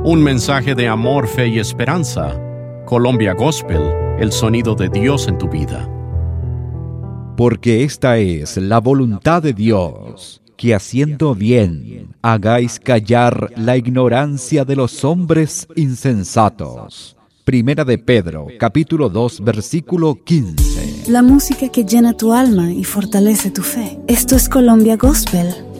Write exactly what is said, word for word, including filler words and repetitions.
Un mensaje de amor, fe y esperanza. Colombia Gospel, el sonido de Dios en tu vida. Porque esta es la voluntad de Dios, que haciendo bien hagáis callar la ignorancia de los hombres insensatos. Primera de Pedro, capítulo dos, versículo quince. La música que llena tu alma y fortalece tu fe. Esto es Colombia Gospel,